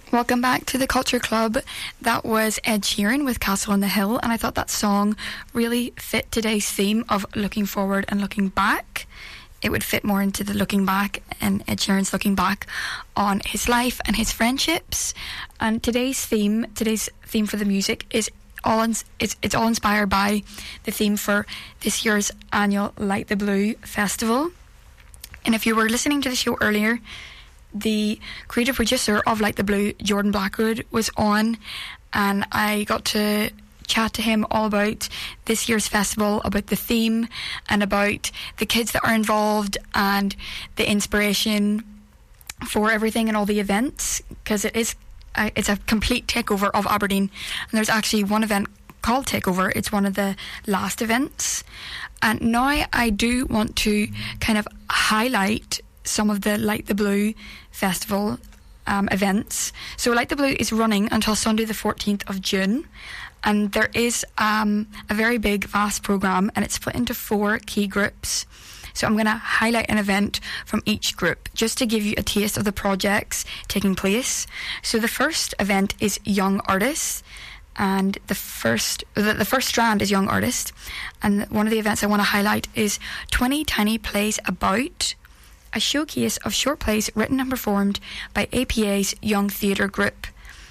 Welcome back to the Culture Club. That was Ed Sheeran with Castle on the Hill, and I thought that song really fit today's theme of looking forward and looking back. It would fit more into the looking back, and Ed Sheeran's looking back on his life and his friendships. And today's theme for the music is it's all inspired by the theme for this year's annual Light the Blue festival. And if you were listening to the show earlier, the creative producer of Light the Blue, Jordan Blackwood, was on, and I got to chat to him all about this year's festival, about the theme, and about the kids that are involved and the inspiration for everything and all the events, because it's a complete takeover of Aberdeen. And there's actually one event called Takeover. It's one of the last events. And now I do want to kind of highlight some of the Light the Blue festival events. So Light the Blue is running until Sunday the 14th of June, and there is a very big, vast programme, and it's split into 4 key groups. So I'm going to highlight an event from each group just to give you a taste of the projects taking place. So the first event is Young Artists, and the first strand is Young Artists, and one of the events I want to highlight is 20 Tiny Plays About, a showcase of short plays written and performed by APA's Young Theatre Group.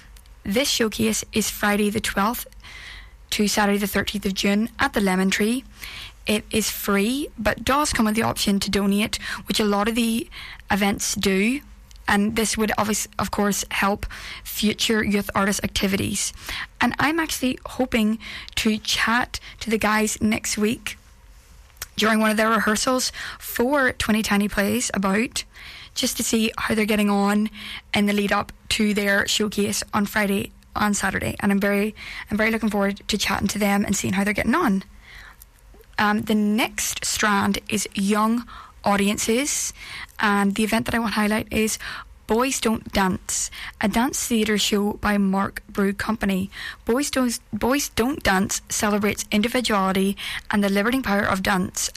This showcase is Friday the 12th to Saturday the 13th of June at the Lemon Tree. It is free, but does come with the option to donate, which a lot of the events do, and this would of course help future youth artist activities. And I'm actually hoping to chat to the guys next week during one of their rehearsals for 20 Tiny Plays About, just to see how they're getting on in the lead up to their showcase on Saturday. And I'm very looking forward to chatting to them and seeing how they're getting on. The next strand is Young Audiences, and the event that I want to highlight is Boys Don't Dance, a dance theatre show by Mark Brew Company. Boys Don't Dance celebrates individuality and the liberating power of dance,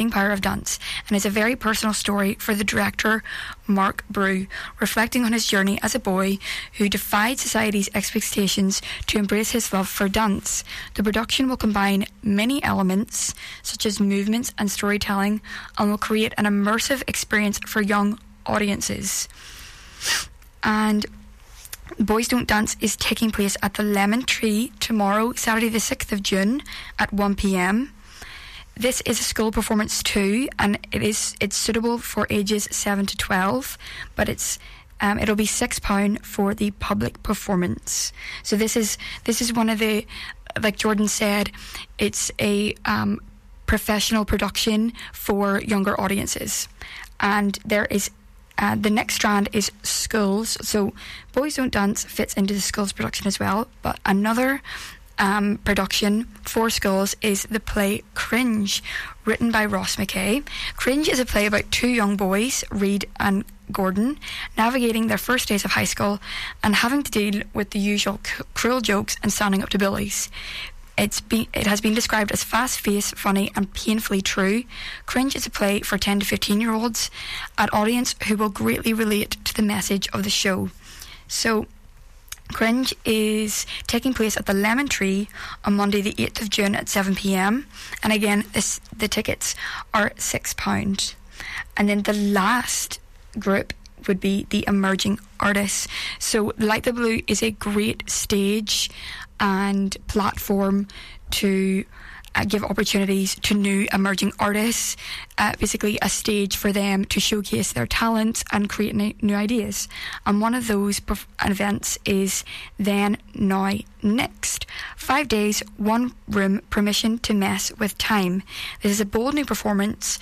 and is a very personal story for the director, Mark Brew, reflecting on his journey as a boy who defied society's expectations to embrace his love for dance. The production will combine many elements, such as movements and storytelling, and will create an immersive experience for young audiences. And Boys Don't Dance is taking place at the Lemon Tree tomorrow, Saturday the 6th of June at 1 p.m. This is a school performance too, and it's suitable for ages 7 to 12, but it'll be £6 for the public performance. So this is one of the, like Jordan said, it's a professional production for younger audiences. And there is the next strand is schools. So Boys Don't Dance fits into the schools production as well, but another production for schools is the play Cringe, written by Ross McKay. Cringe is a play about 2 young boys, Reed and Gordon, navigating their first days of high school and having to deal with the usual cruel jokes and standing up to bullies. It has been described as fast-paced, funny and painfully true. Cringe is a play for 10 to 15-year-olds, an audience who will greatly relate to the message of the show. So, Cringe is taking place at the Lemon Tree on Monday the 8th of June at 7 p.m. And again, the tickets are £6. And then the last group would be the emerging artists. So Light the Blue is a great stage and platform to give opportunities to new emerging artists, basically a stage for them to showcase their talents and create new ideas. And one of those events is Then, Now, Next. 5 days, 1 room, permission to mess with time. This is a bold new performance